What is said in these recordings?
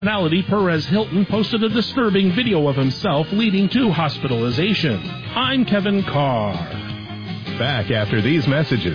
Personality Perez Hilton posted a disturbing video of himself leading to hospitalization. I'm Kevin Carr. Back after these messages.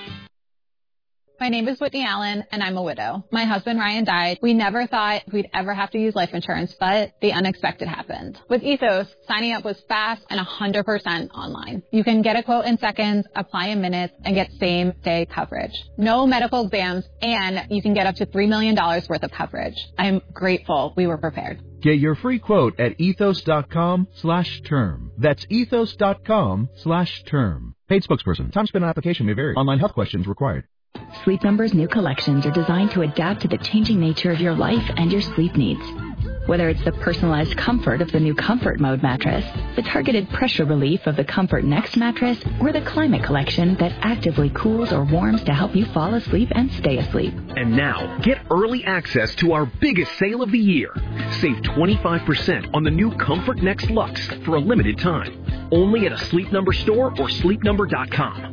My name is Whitney Allen, and I'm a widow. My husband, Ryan, died. We never thought we'd ever have to use life insurance, but the unexpected happened. With Ethos, signing up was fast and 100% online. You can get a quote in seconds, apply in minutes, and get same-day coverage. No medical exams, and you can get up to $3 million worth of coverage. I'm grateful we were prepared. Get your free quote at ethos.com/term. That's ethos.com/term. Paid spokesperson. Time spent on application may vary. Online health questions required. Sleep Number's new collections are designed to adapt to the changing nature of your life and your sleep needs. Whether it's the personalized comfort of the new Comfort Mode mattress, the targeted pressure relief of the Comfort Next mattress, or the Climate Collection that actively cools or warms to help you fall asleep and stay asleep. And now, get early access to our biggest sale of the year. Save 25% on the new Comfort Next Luxe for a limited time. Only at a Sleep Number store or sleepnumber.com.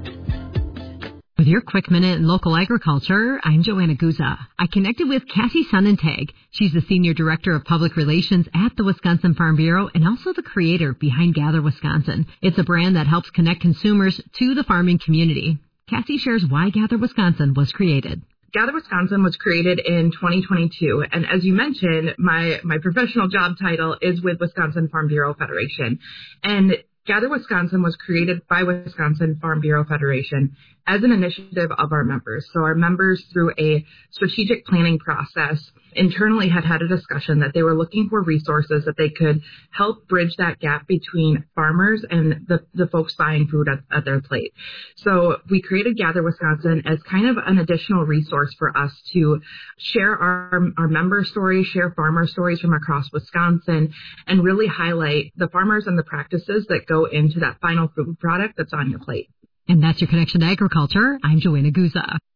With your quick minute in local agriculture, I'm Joanna Guza. I connected with Cassie Sonnentag. She's the Senior Director of Public Relations at the Wisconsin Farm Bureau and also the creator behind Gather Wisconsin. It's a brand that helps connect consumers to the farming community. Cassie shares why Gather Wisconsin was created. Gather Wisconsin was created in 2022, and as you mentioned, my professional job title is with Wisconsin Farm Bureau Federation. And Gather Wisconsin was created by Wisconsin Farm Bureau Federation as an initiative of our members. So our members, through a strategic planning process, internally had a discussion that they were looking for resources that they could help bridge that gap between farmers and the folks buying food at their plate. So we created Gather Wisconsin as kind of an additional resource for us to share our member stories, share farmer stories from across Wisconsin, and really highlight the farmers and the practices that go into that final food product that's on your plate. And that's your connection to agriculture. I'm Joanna Guza.